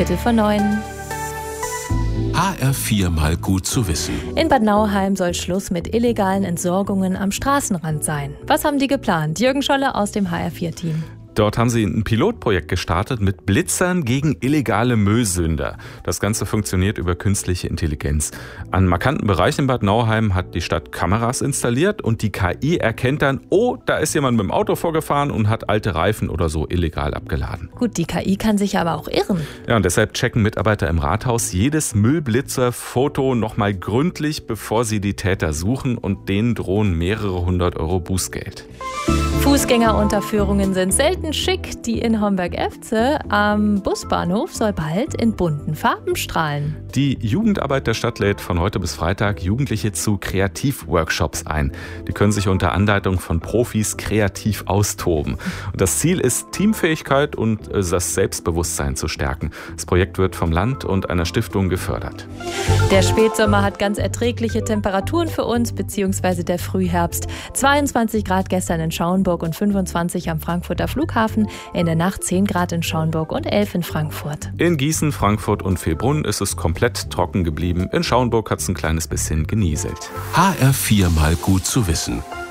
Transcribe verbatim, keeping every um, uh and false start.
Viertel vor neun. H R vier mal gut zu wissen. In Bad Nauheim soll Schluss mit illegalen Entsorgungen am Straßenrand sein. Was haben die geplant? Jürgen Scholle aus dem H R vier Team. Dort haben sie ein Pilotprojekt gestartet mit Blitzern gegen illegale Müllsünder. Das Ganze funktioniert über künstliche Intelligenz. An markanten Bereichen in Bad Nauheim hat die Stadt Kameras installiert und die K I erkennt dann, oh, da ist jemand mit dem Auto vorgefahren und hat alte Reifen oder so illegal abgeladen. Gut, die K I kann sich aber auch irren. Ja, und deshalb checken Mitarbeiter im Rathaus jedes Müllblitzer-Foto nochmal gründlich, bevor sie die Täter suchen, und denen drohen mehrere hundert Euro Bußgeld. Fußgängerunterführungen sind selten schick. Die in Homberg-Efze am Busbahnhof soll bald in bunten Farben strahlen. Die Jugendarbeit der Stadt lädt von heute bis Freitag Jugendliche zu Kreativworkshops ein. Die können sich unter Anleitung von Profis kreativ austoben. Und das Ziel ist, Teamfähigkeit und das Selbstbewusstsein zu stärken. Das Projekt wird vom Land und einer Stiftung gefördert. Der Spätsommer hat ganz erträgliche Temperaturen für uns, beziehungsweise der Frühherbst. zweiundzwanzig Grad gestern in Schauenburg und fünfundzwanzig am Frankfurter Flughafen. In der Nacht zehn Grad in Schauenburg und elf in Frankfurt. In Gießen, Frankfurt und Villbrunn ist es komplett trocken geblieben. In Schauenburg hat es ein kleines bisschen genieselt. H R vier mal gut zu wissen.